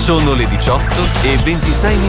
Sono le 18:26.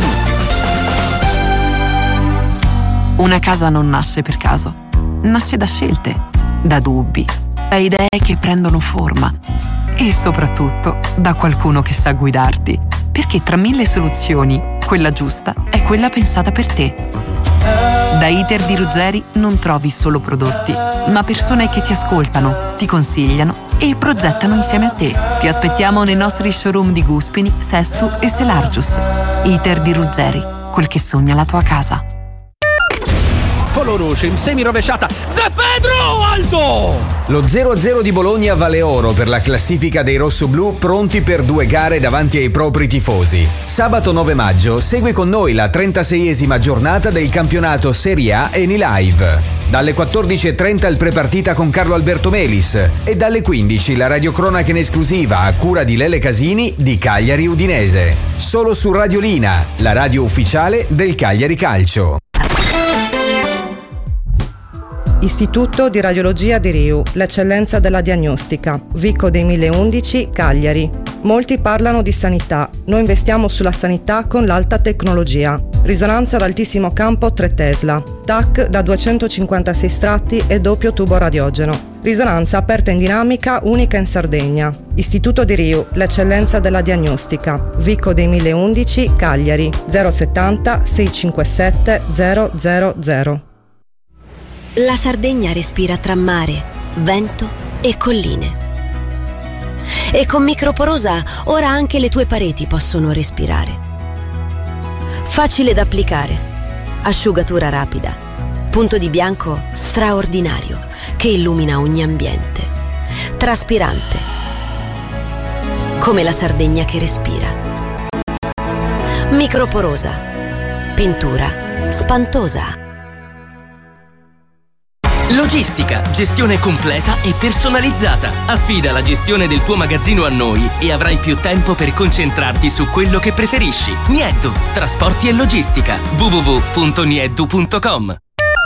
Una casa non nasce per caso, nasce da scelte, da dubbi, da idee che prendono forma e soprattutto da qualcuno che sa guidarti, perché tra 1000 soluzioni, quella giusta è quella pensata per te. Da Iter di Ruggeri non trovi solo prodotti, ma persone che ti ascoltano, ti consigliano e progettano insieme a te. Ti aspettiamo nei nostri showroom di Guspini, Sestu e Selargius. Iter di Ruggeri, quel che sogna la tua casa. Coloroce in semi-rovesciata. Zé Pedro, Aldo! Lo 0-0 di Bologna vale oro per la classifica dei rossoblù, pronti per 2 gare davanti ai propri tifosi. Sabato 9 maggio segui con noi la 36esima giornata del campionato Serie A Eni Live. Dalle 14:30 il prepartita con Carlo Alberto Melis e dalle 15 la radiocronaca in esclusiva a cura di Lele Casini di Cagliari Udinese. Solo su Radiolina, la radio ufficiale del Cagliari Calcio. Istituto di Radiologia di Riu, l'eccellenza della diagnostica, Vico dei 1011, Cagliari. Molti parlano di sanità, noi investiamo sulla sanità con l'alta tecnologia. Risonanza ad altissimo campo 3 Tesla, TAC da 256 stratti e doppio tubo radiogeno. Risonanza aperta in dinamica, unica in Sardegna. Istituto di Riu, l'eccellenza della diagnostica, Vico dei 1011, Cagliari, 070 657 000. La Sardegna respira tra mare, vento e colline. E con Microporosa ora anche le tue pareti possono respirare. Facile da applicare, asciugatura rapida, punto di bianco straordinario che illumina ogni ambiente. Traspirante, come la Sardegna che respira. Microporosa, pintura spantosa. Logistica, gestione completa e personalizzata. Affida la gestione del tuo magazzino a noi e avrai più tempo per concentrarti su quello che preferisci. Nieddu, trasporti e logistica. www.nieddu.com.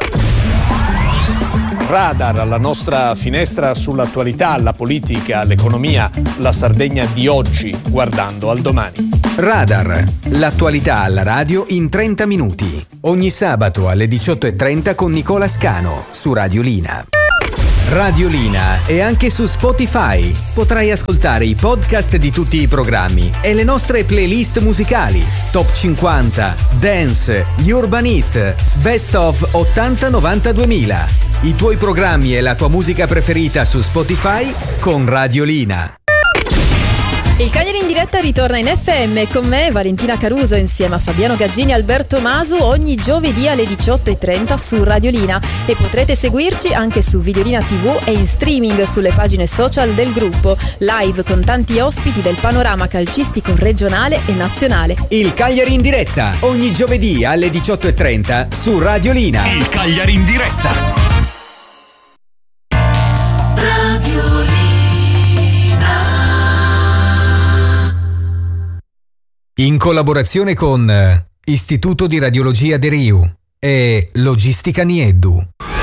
Radar, la nostra finestra sull'attualità, la politica, l'economia, la Sardegna di oggi, guardando al domani. Radar, l'attualità alla radio in 30 minuti. Ogni sabato alle 18:30 con Nicola Scano su Radiolina. Radiolina è anche su Spotify. Potrai ascoltare i podcast di tutti i programmi e le nostre playlist musicali. Top 50, Dance, Urban Hit, Best of 80-90-2000. I tuoi programmi e la tua musica preferita su Spotify con Radiolina. Il Cagliari in diretta ritorna in FM con me, Valentina Caruso, insieme a Fabiano Gaggini e Alberto Masu, ogni giovedì alle 18:30 su Radiolina, e potrete seguirci anche su Videolina TV e in streaming sulle pagine social del gruppo, live con tanti ospiti del panorama calcistico regionale e nazionale. Il Cagliari in diretta ogni giovedì alle 18:30 su Radiolina. Il Cagliari in diretta. In collaborazione con Istituto di Radiologia di Riu e Logistica Nieddu.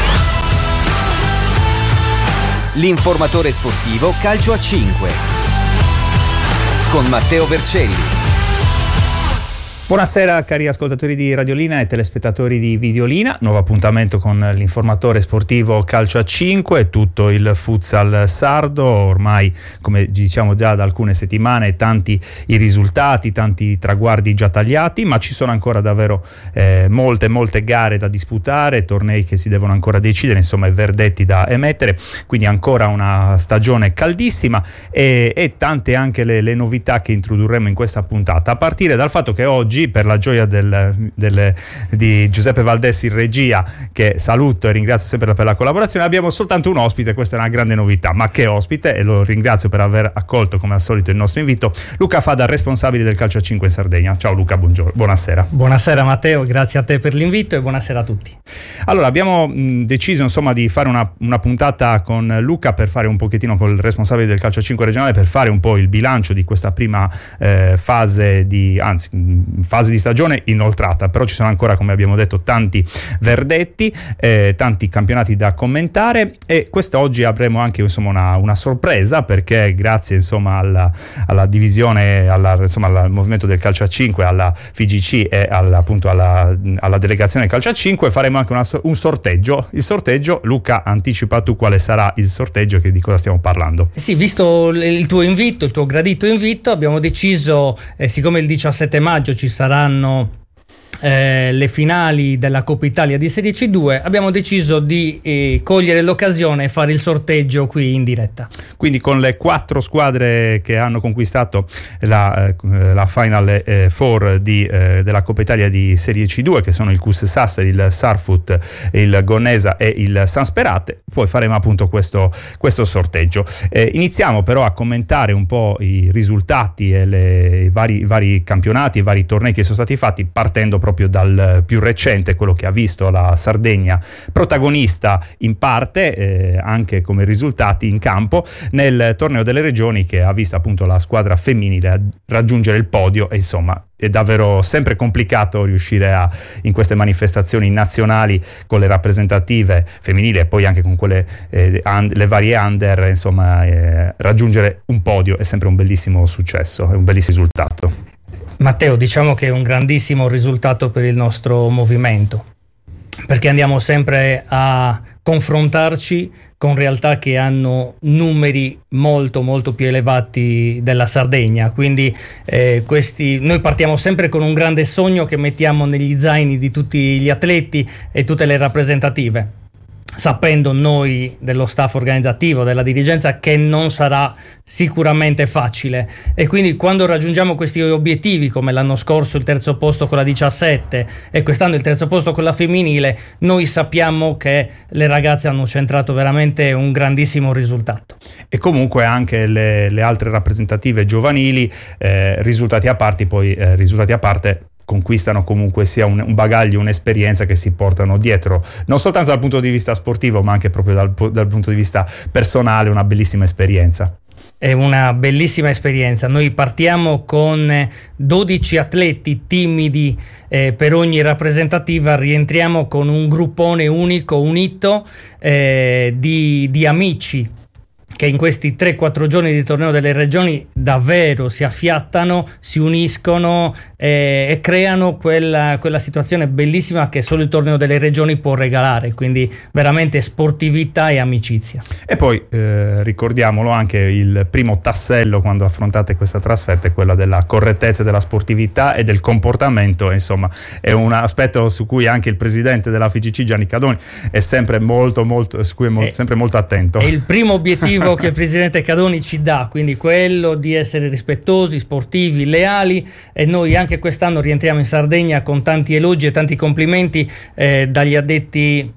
L'informatore sportivo Calcio a 5 con Matteo Vercelli. Buonasera cari ascoltatori di Radiolina e telespettatori di Videolina, nuovo appuntamento con l'informatore sportivo Calcio a 5, tutto il futsal sardo, ormai come diciamo già da alcune settimane tanti i risultati, tanti traguardi già tagliati, ma ci sono ancora davvero molte gare da disputare, tornei che si devono ancora decidere, insomma i verdetti da emettere, quindi ancora una stagione caldissima e tante anche le novità che introdurremo in questa puntata, a partire dal fatto che oggi, per la gioia di Giuseppe Valdessi in regia, che saluto e ringrazio sempre per la collaborazione, abbiamo soltanto un ospite. Questa è una grande novità, ma che ospite, e lo ringrazio per aver accolto come al solito il nostro invito, Luca Fada, responsabile del Calcio a 5 in Sardegna. Ciao Luca, buongiorno, buonasera. Buonasera Matteo, grazie a te per l'invito e buonasera a tutti. Allora, abbiamo deciso insomma di fare una puntata con Luca per fare un pochettino con il responsabile del Calcio a 5 regionale, per fare un po' il bilancio di questa prima fase fase di stagione inoltrata, però ci sono ancora, come abbiamo detto, tanti verdetti, tanti campionati da commentare, e quest'oggi avremo anche insomma una sorpresa, perché grazie insomma alla divisione, al movimento del calcio a 5, alla FIGC e appunto alla delegazione del calcio a 5 faremo anche un sorteggio. Il sorteggio, Luca, anticipa tu quale sarà il sorteggio, che di cosa stiamo parlando? Sì, visto il tuo invito, il tuo gradito invito, abbiamo deciso, siccome il 17 maggio ci saranno le finali della Coppa Italia di Serie C2, abbiamo deciso di cogliere l'occasione e fare il sorteggio qui in diretta. Quindi con le 4 squadre che hanno conquistato la Final Four della Coppa Italia di Serie C2, che sono il Cus Sassari, il Sarfut, il Gonnesa e il Sansperate, poi faremo appunto questo sorteggio. Iniziamo però a commentare un po' i risultati e i vari campionati, i vari tornei che sono stati fatti, partendo proprio dal più recente, quello che ha visto la Sardegna protagonista in parte, anche come risultati in campo, nel torneo delle regioni, che ha visto appunto la squadra femminile raggiungere il podio. E insomma è davvero sempre complicato riuscire in queste manifestazioni nazionali con le rappresentative femminili e poi anche con quelle le varie under, insomma raggiungere un podio è sempre un bellissimo successo, è un bellissimo risultato. Matteo, diciamo che è un grandissimo risultato per il nostro movimento, perché andiamo sempre a confrontarci con realtà che hanno numeri molto molto più elevati della Sardegna, quindi noi partiamo sempre con un grande sogno che mettiamo negli zaini di tutti gli atleti e tutte le rappresentative, sapendo noi dello staff organizzativo, della dirigenza, che non sarà sicuramente facile, e quindi quando raggiungiamo questi obiettivi, come l'anno scorso il terzo posto con la 17 e quest'anno il terzo posto con la femminile, noi sappiamo che le ragazze hanno centrato veramente un grandissimo risultato. E comunque anche le altre rappresentative giovanili, risultati a parte, conquistano comunque sia un bagaglio, un'esperienza che si portano dietro, non soltanto dal punto di vista sportivo, ma anche proprio dal punto di vista personale, una bellissima esperienza. È una bellissima esperienza. Noi partiamo con 12 atleti timidi per ogni rappresentativa, rientriamo con un gruppone unico, unito, di amici, che in questi 3-4 giorni di torneo delle regioni davvero si affiattano, si uniscono e creano quella situazione bellissima che solo il torneo delle regioni può regalare, quindi veramente sportività e amicizia. E poi ricordiamolo anche, il primo tassello quando affrontate questa trasferta è quella della correttezza, della sportività e del comportamento. Insomma, è un aspetto su cui anche il presidente della FIGC, Gianni Cadoni, è sempre molto sempre molto attento. È il primo obiettivo che il presidente Cadoni ci dà, quindi quello di essere rispettosi, sportivi, leali, e noi anche quest'anno rientriamo in Sardegna con tanti elogi e tanti complimenti dagli addetti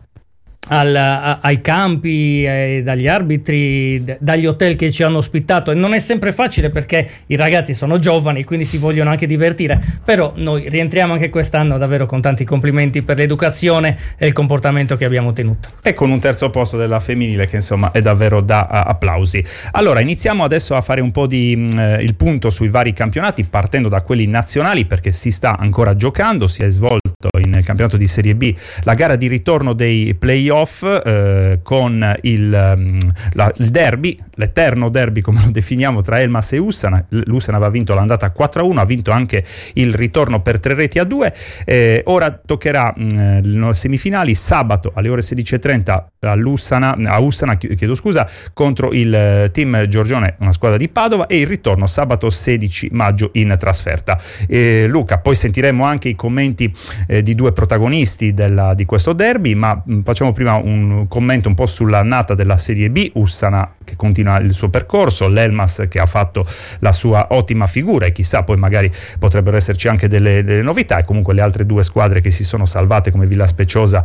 ai campi, dagli arbitri, dagli hotel che ci hanno ospitato. E non è sempre facile perché i ragazzi sono giovani, quindi si vogliono anche divertire, però noi rientriamo anche quest'anno davvero con tanti complimenti per l'educazione e il comportamento che abbiamo tenuto, e con un terzo posto della femminile che insomma è davvero da applausi. Allora iniziamo adesso a fare un po' il punto sui vari campionati, partendo da quelli nazionali, perché si sta ancora giocando. Si è svolto in campionato di Serie B la gara di ritorno dei playoff, con il derby, l'eterno derby come lo definiamo, tra Elmas e Ussana. L'Ussana aveva vinto l'andata 4-1, ha vinto anche il ritorno per 3-2. Ora toccherà le semifinali sabato alle ore 16:30 a Ussana, contro il team Giorgione, una squadra di Padova, e il ritorno sabato 16 maggio in trasferta. Luca, poi sentiremo anche i commenti di due protagonisti di questo derby, ma facciamo prima un commento un po' sull'annata della Serie B. Ussana che continua il suo percorso, l'Elmas che ha fatto la sua ottima figura, e chissà poi magari potrebbero esserci anche delle novità, e comunque le altre due squadre che si sono salvate come Villa Speciosa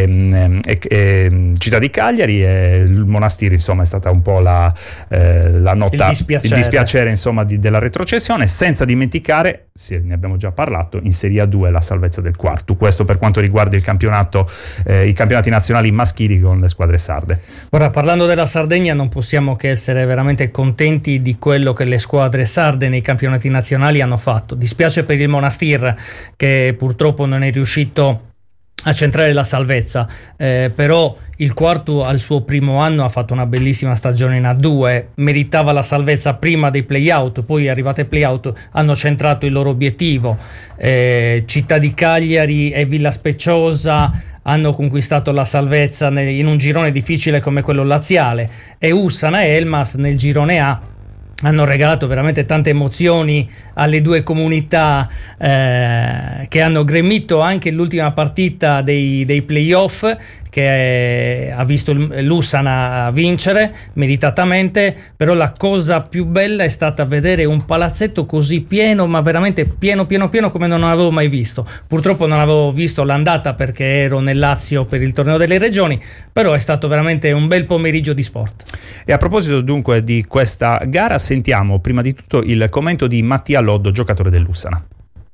e Città di Cagliari, e il Monastiri. Insomma è stata un po' la nota, il dispiacere insomma della retrocessione, senza dimenticare, ne abbiamo già parlato, in Serie A2 la salvezza del quarto. Questo per quanto riguarda il campionato, i campionati nazionali maschili con le squadre sarde. Ora, parlando della Sardegna, non possiamo possiamo che essere veramente contenti di quello che le squadre sarde nei campionati nazionali hanno fatto. Dispiace per il Monastir che purtroppo non è riuscito a centrare la salvezza, però il Quartu al suo primo anno ha fatto una bellissima stagione in A2, meritava la salvezza prima dei play-out, poi arrivati ai play-out hanno centrato il loro obiettivo. Città di Cagliari e Villa Speciosa hanno conquistato la salvezza in un girone difficile come quello laziale, e Ussana e Elmas nel girone A hanno regalato veramente tante emozioni alle due comunità che hanno gremito anche l'ultima partita dei playoff, che ha visto l'Ussana vincere meritatamente. Però la cosa più bella è stata vedere un palazzetto così pieno, ma veramente pieno come non avevo mai visto. Purtroppo non avevo visto l'andata perché ero nel Lazio per il torneo delle regioni, però è stato veramente un bel pomeriggio di sport. E a proposito dunque di questa gara, sentiamo prima di tutto il commento di Mattia Loddo, giocatore dell'Ussana.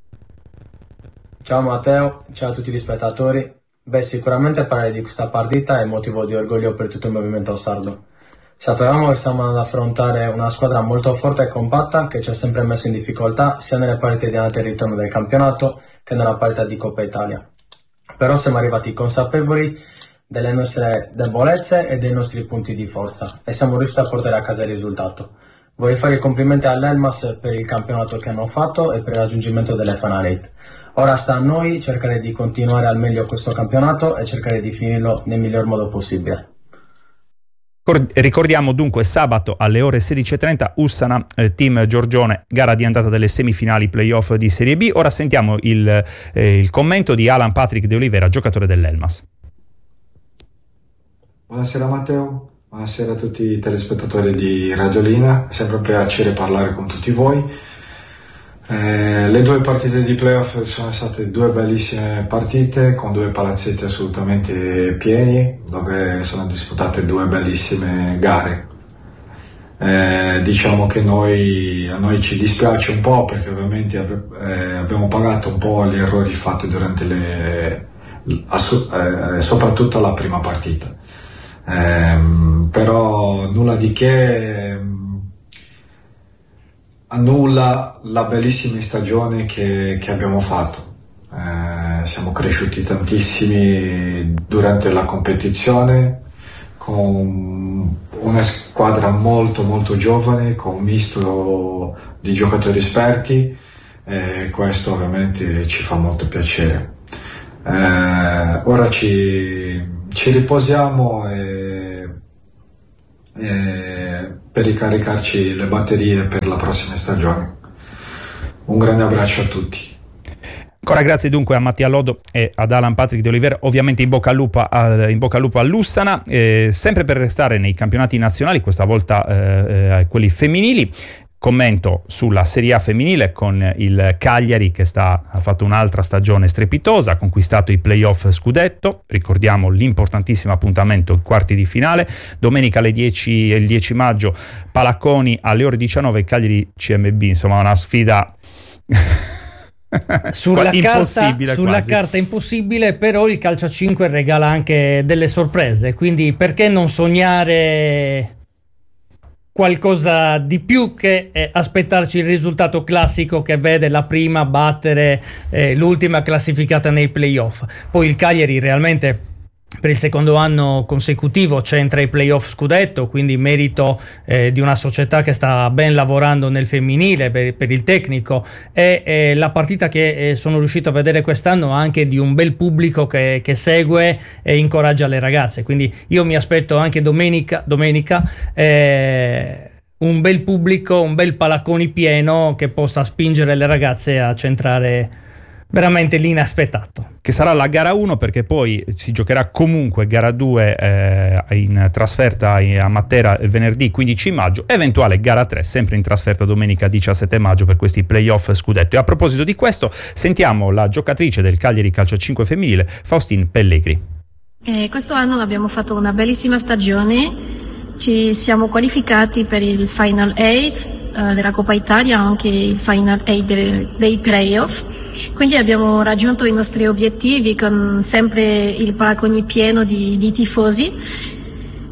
Ciao Matteo, ciao a tutti gli spettatori. Sicuramente parlare di questa partita è motivo di orgoglio per tutto il movimento sardo. Sapevamo che stavamo ad affrontare una squadra molto forte e compatta che ci ha sempre messo in difficoltà sia nelle partite di andata e ritorno del campionato che nella partita di Coppa Italia. Però siamo arrivati consapevoli delle nostre debolezze e dei nostri punti di forza e siamo riusciti a portare a casa il risultato. Voglio fare i complimenti all'Elmas per il campionato che hanno fatto e per il raggiungimento delle Final 8. Ora sta a noi cercare di continuare al meglio questo campionato e cercare di finirlo nel miglior modo possibile. Ricordiamo dunque sabato alle ore 16:30 Ussana Team Giorgione, gara di andata delle semifinali playoff di Serie B. Ora sentiamo il commento di Alan Patrick De Oliveira, giocatore dell'Elmas. Buonasera Matteo, buonasera a tutti i telespettatori di Radiolina, è sempre un piacere parlare con tutti voi. Le due partite di playoff sono state due bellissime partite con due palazzetti assolutamente pieni, dove sono disputate due bellissime gare. Diciamo che a noi ci dispiace un po' perché ovviamente abbiamo pagato un po' gli errori fatti durante soprattutto la prima partita. Però nulla di che annulla la bellissima stagione che abbiamo fatto. Siamo cresciuti tantissimi durante la competizione con una squadra molto molto giovane, con un misto di giocatori esperti, e questo ovviamente ci fa molto piacere. Ora ci riposiamo per ricaricarci le batterie per la prossima stagione. Un grande abbraccio a tutti. Ancora grazie dunque a Mattia Loddo e ad Alan Patrick De Oliveira, ovviamente in bocca al lupo all'Ussana. Sempre per restare nei campionati nazionali, questa volta quelli femminili. Commento sulla Serie A femminile con il Cagliari che ha fatto un'altra stagione strepitosa, ha conquistato i playoff scudetto. Ricordiamo l'importantissimo appuntamento, i quarti di finale, domenica alle 10, il 10 maggio, Palacconi alle ore 19, Cagliari CMB, insomma una sfida sulla carta impossibile, però il calcio a 5 regala anche delle sorprese, quindi perché non sognare qualcosa di più che aspettarci il risultato classico che vede la prima battere l'ultima classificata nei playoff. Poi il Cagliari realmente per il secondo anno consecutivo c'entra i playoff scudetto, quindi merito di una società che sta ben lavorando nel femminile per il tecnico, e la partita che sono riuscito a vedere quest'anno anche di un bel pubblico che segue e incoraggia le ragazze, quindi io mi aspetto anche domenica un bel pubblico, un bel Palacconi pieno che possa spingere le ragazze a centrare veramente l'inaspettato. Che sarà la gara 1, perché poi si giocherà comunque gara 2 in trasferta a Matera venerdì 15 maggio, eventuale gara 3 sempre in trasferta domenica 17 maggio per questi playoff scudetto. E a proposito di questo sentiamo la giocatrice del Cagliari Calcio 5 femminile, Faustine Pellegri. Questo anno abbiamo fatto una bellissima stagione, ci siamo qualificati per il Final 8 della Coppa Italia, anche il Final 8 dei playoff, quindi abbiamo raggiunto i nostri obiettivi con sempre il Palacconi pieno di tifosi,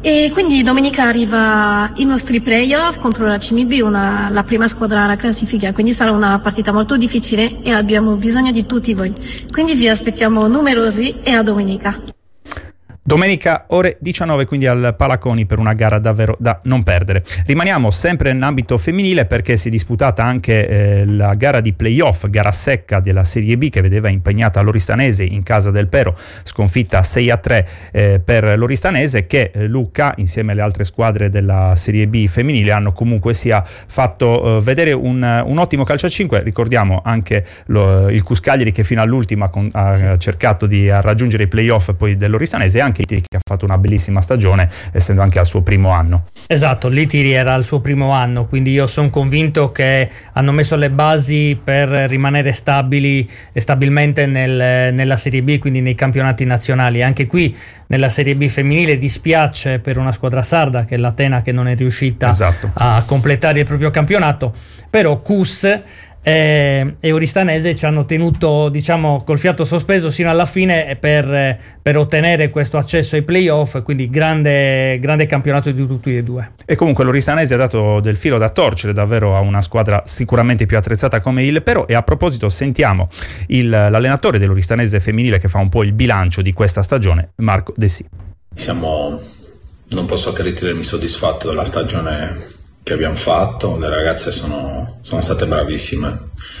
E quindi domenica arriva i nostri playoff contro la CMB, la prima squadra alla classifica, quindi sarà una partita molto difficile e abbiamo bisogno di tutti voi. Quindi vi aspettiamo numerosi e a domenica. Domenica ore 19, quindi al Palaconi, per una gara davvero da non perdere. Rimaniamo sempre nell'ambito femminile perché si è disputata anche la gara di playoff, gara secca della Serie B, che vedeva impegnata l'Oristanese in casa del Pero, sconfitta 6-3 per l'Oristanese, che Lucca insieme alle altre squadre della Serie B femminile hanno comunque sia fatto vedere un ottimo calcio a 5. Ricordiamo anche il Cuscagliari, che fino all'ultima ha cercato di raggiungere i playoff poi dell'Oristanese, e anche Itiri, che ha fatto una bellissima stagione essendo anche al suo primo anno. Esatto, l'Itiri era al suo primo anno, quindi io sono convinto che hanno messo le basi per rimanere stabilmente nella Serie B, quindi nei campionati nazionali. Anche qui nella Serie B femminile dispiace per una squadra sarda, che è l'Atena, che non è riuscita a completare il proprio campionato, però Cus e Oristanese ci hanno tenuto, diciamo, col fiato sospeso sino alla fine per ottenere questo accesso ai playoff, quindi grande campionato di tutti e due. E comunque l'Oristanese ha dato del filo da torcere davvero a una squadra sicuramente più attrezzata come il Pero. E a proposito sentiamo l'allenatore dell'Oristanese femminile, che fa un po' il bilancio di questa stagione, Marco De Sì. Non posso che ritenermi soddisfatto della stagione che abbiamo fatto. Le ragazze sono state bravissime.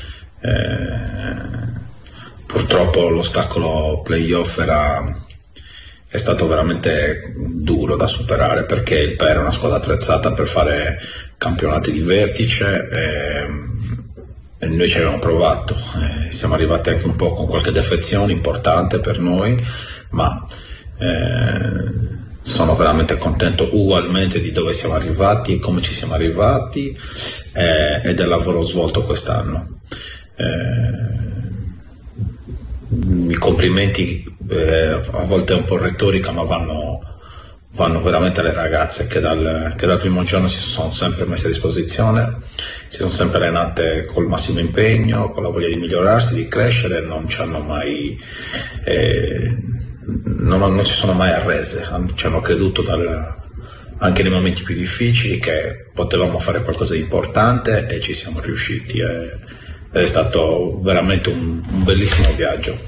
Purtroppo l'ostacolo playoff è stato veramente duro da superare, perché il Pero è una squadra attrezzata per fare campionati di vertice e noi ci avevamo provato. Siamo arrivati anche un po' con qualche defezione importante per noi, ma sono veramente contento ugualmente di dove siamo arrivati e come ci siamo arrivati e del lavoro svolto quest'anno. I complimenti a volte è un po' retorica, ma vanno veramente alle ragazze che dal primo giorno si sono sempre messe a disposizione, si sono sempre allenate col massimo impegno, con la voglia di migliorarsi, di crescere, non ci hanno mai non si sono mai arrese, ci hanno creduto anche nei momenti più difficili che potevamo fare qualcosa di importante, e ci siamo riusciti. È stato veramente un bellissimo viaggio.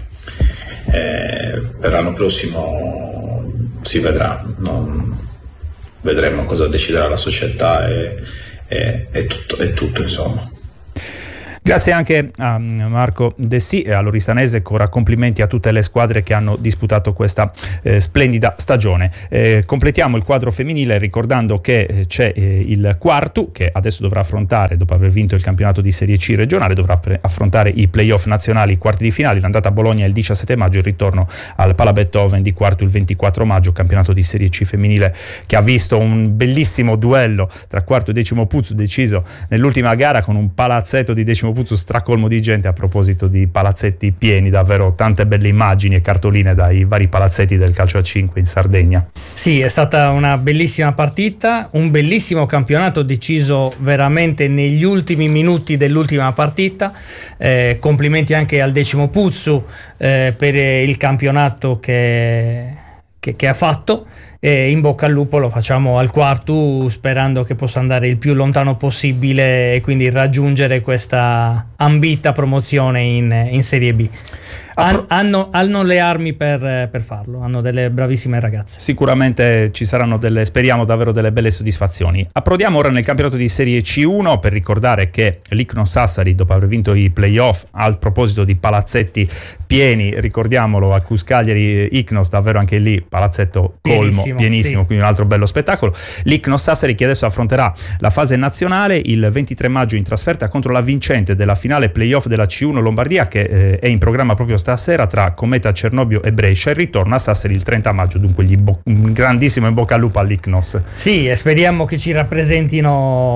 Per l'anno prossimo si vedrà, vedremo cosa deciderà la società e tutto insomma. Grazie anche a Marco De Sì e all'Oristanese. Ancora complimenti a tutte le squadre che hanno disputato questa splendida stagione. Completiamo il quadro femminile ricordando che c'è il Quartu, che adesso dovrà affrontare, dopo aver vinto il campionato di Serie C regionale, dovrà affrontare i playoff nazionali, i quarti di finale. L'andata a Bologna è il 17 maggio, il ritorno al Palabettoven di Quartu il 24 maggio, campionato di Serie C femminile che ha visto un bellissimo duello tra Quartu e Decimo Puzzu, deciso nell'ultima gara con un palazzetto di Decimo Puzzu stracolmo di gente. A proposito di palazzetti pieni, davvero tante belle immagini e cartoline dai vari palazzetti del calcio a 5 in Sardegna. Sì, è stata una bellissima partita, un bellissimo campionato deciso veramente negli ultimi minuti dell'ultima partita. Complimenti anche al Decimo Puzzu per il campionato che ha fatto. E in bocca al lupo lo facciamo al Quartu, sperando che possa andare il più lontano possibile e quindi raggiungere questa ambita promozione in Serie B. Hanno le armi per farlo, hanno delle bravissime ragazze. Sicuramente ci saranno speriamo davvero delle belle soddisfazioni. Approdiamo ora nel campionato di Serie C1 per ricordare che l'Icnos Sassari, dopo aver vinto i playoff, al proposito di palazzetti pieni, ricordiamolo, a Cuscagliari Icnos, davvero anche lì palazzetto colmo, pienissimo, sì. Quindi un altro bello spettacolo. L'Icnos Sassari che adesso affronterà la fase nazionale il 23 maggio in trasferta contro la vincente della finale playoff della C1 Lombardia, che è in programma proprio stasera tra Cometa, Cernobbio e Brescia. Il ritorno a Sassari il 30 maggio, dunque un grandissimo in bocca al lupo all'Icnos. Sì, e speriamo che ci rappresentino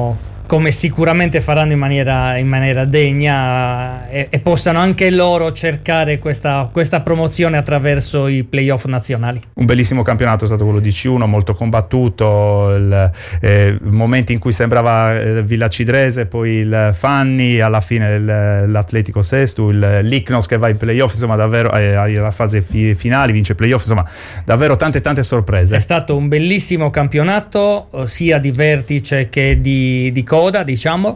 come sicuramente faranno in maniera degna, e possano anche loro cercare questa promozione attraverso i playoff nazionali. Un bellissimo campionato è stato quello di C1, molto combattuto, momenti in cui sembrava Villacidrese, poi il Fanni, alla fine l'Atletico Sestu, l'Iknos che va in playoff, insomma davvero alla fase finale, vince playoff, insomma davvero tante sorprese. È stato un bellissimo campionato, sia di vertice che di coda, diciamo,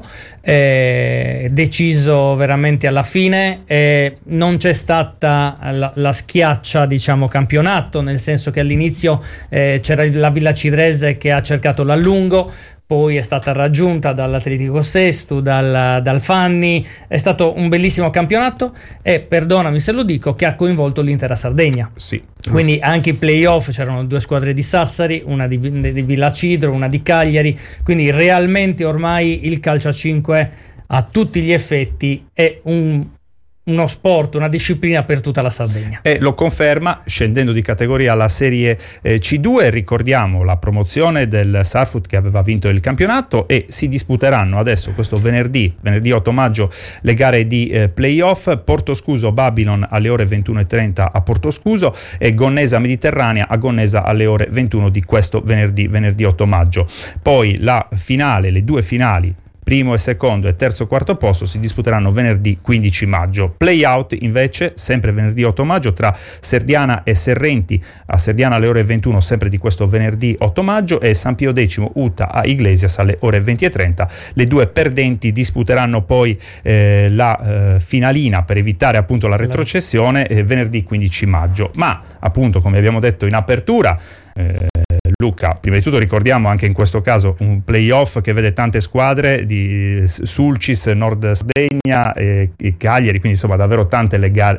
deciso veramente alla fine, non c'è stata la schiaccia, diciamo, campionato, nel senso che all'inizio c'era la Villacidrese che ha cercato l'allungo, poi è stata raggiunta dall'Atletico Sestu, dal Fanni. È stato un bellissimo campionato e, perdonami se lo dico, che ha coinvolto l'intera Sardegna. Sì. Quindi anche i playoff c'erano 2 squadre di Sassari, una di Villacidro, una di Cagliari, quindi realmente ormai il calcio a 5 a tutti gli effetti è uno sport, una disciplina per tutta la Sardegna. E lo conferma scendendo di categoria alla Serie C2. Ricordiamo la promozione del Sarfut che aveva vinto il campionato, e si disputeranno adesso questo venerdì 8 maggio le gare di playoff. Portoscuso Babylon alle ore 21:30 a Portoscuso e Gonnesa Mediterranea a Gonnesa alle ore 21 di questo venerdì 8 maggio. Poi la finale, le 2 finali, primo e secondo e terzo e quarto posto, si disputeranno venerdì 15 maggio. Playout invece sempre venerdì 8 maggio tra Serdiana e Serrenti, a Serdiana alle ore 21 sempre di questo venerdì 8 maggio, e San Pio X Uta a Iglesias alle ore 20:30. Le 2 perdenti disputeranno poi la finalina per evitare appunto la retrocessione venerdì 15 maggio. Ma appunto, come abbiamo detto in apertura, Luca, prima di tutto ricordiamo anche in questo caso un playoff che vede tante squadre di Sulcis, Nord Sardegna e Cagliari, quindi insomma davvero tante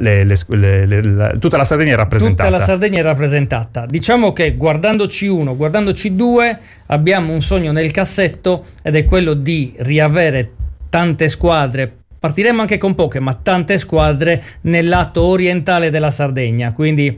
tutta la Sardegna è rappresentata. Tutta la Sardegna è rappresentata. Diciamo che guardando C1, guardando C2 abbiamo un sogno nel cassetto, ed è quello di riavere tante squadre. Partiremo anche con poche, ma tante squadre nel lato orientale della Sardegna, quindi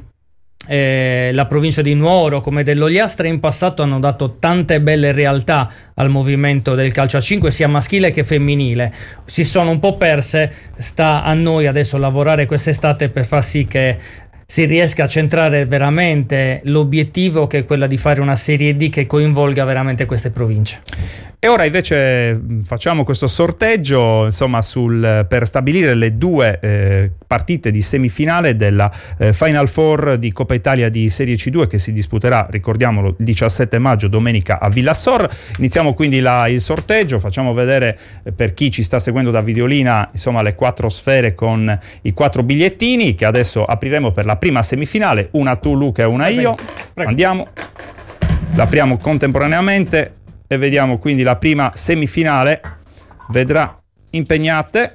la provincia di Nuoro come dell'Ogliastra in passato hanno dato tante belle realtà al movimento del calcio a 5 sia maschile che femminile. Si sono un po' perse, sta a noi adesso lavorare quest'estate per far sì che si riesca a centrare veramente l'obiettivo, che è quella di fare una Serie D che coinvolga veramente queste province. E ora invece facciamo questo sorteggio, insomma, per stabilire le 2 partite di semifinale della Final Four di Coppa Italia di Serie C2, che si disputerà, ricordiamolo, il 17 maggio, domenica, a Villassor. Iniziamo quindi il sorteggio, facciamo vedere per chi ci sta seguendo da Videolina, insomma, le 4 sfere con i 4 bigliettini che adesso apriremo per la prima semifinale, una tu Luca e una io. Prego. Andiamo, l'apriamo contemporaneamente e vediamo quindi la prima semifinale. Vedrà impegnate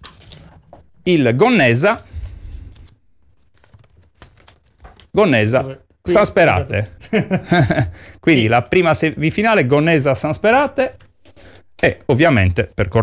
il Gonnesa San Sperate. Quindi sì, la prima semifinale Gonnesa San Sperate, e ovviamente per